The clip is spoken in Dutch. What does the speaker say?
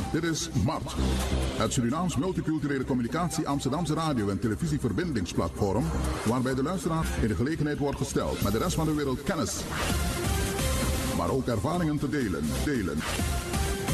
Dit is MART, het Surinaams Multiculturele Communicatie Amsterdamse radio- en televisieverbindingsplatform, waarbij de luisteraar in de gelegenheid wordt gesteld met de rest van de wereld kennis, maar ook ervaringen te delen.